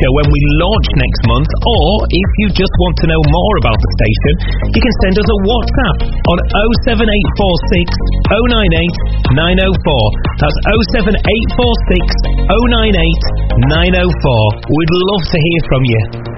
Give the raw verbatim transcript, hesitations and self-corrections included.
show when we launch next month, or if you just want to know more about the station, you can send us a WhatsApp on oh seven eight four six, oh nine eight, nine oh four. That's oh seven eight four six, oh nine eight, nine oh four. We'd love to hear from you.